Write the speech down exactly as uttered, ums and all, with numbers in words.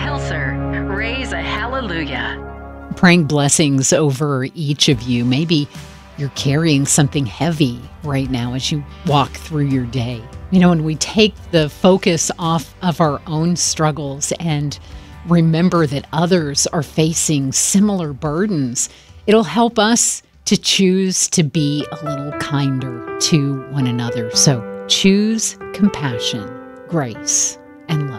Tell her, raise a hallelujah. Praying blessings over each of you. Maybe you're carrying something heavy right now as you walk through your day. You know, when we take the focus off of our own struggles and remember that others are facing similar burdens, it'll help us to choose to be a little kinder to one another. So choose compassion, grace, and love.